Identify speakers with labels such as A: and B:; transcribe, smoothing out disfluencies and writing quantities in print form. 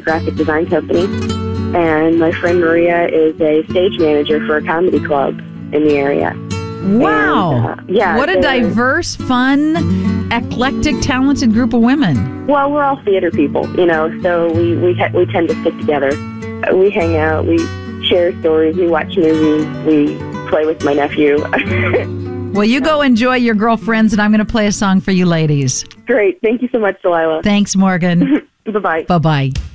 A: graphic design company. And my friend Maria is a stage manager for a comedy club in the area.
B: Wow.
A: And, yeah.
B: What a diverse, fun, eclectic, talented group of women.
A: Well, we're all theater people, so we tend to stick together. We hang out, we share stories, we watch movies, we play with my nephew.
B: Well, you go enjoy your girlfriends, and I'm going to play a song for you ladies.
A: Great. Thank you so much, Delilah.
B: Thanks, Morgan.
A: Bye-bye.
B: Bye-bye.